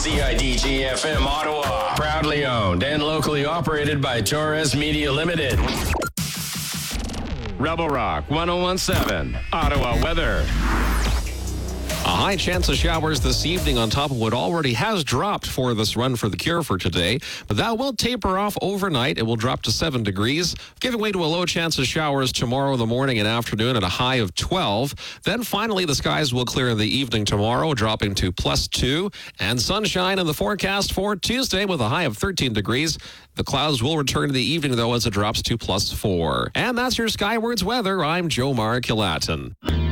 CIDG-FM Ottawa. Proudly owned and locally operated by Torres Media Limited. Rebel Rock 1017, Ottawa weather. A high chance of showers this evening on top of what already has dropped for this run for the cure for today. But that will taper off overnight. It will drop to 7 degrees, giving way to a low chance of showers tomorrow in the morning and afternoon at a high of 12. Then finally, the skies will clear in the evening tomorrow, dropping to +2. And sunshine in the forecast for Tuesday with a high of 13 degrees. The clouds will return in the evening, though, as it drops to +4. And that's your Skywards weather. I'm Jomar Kilatin.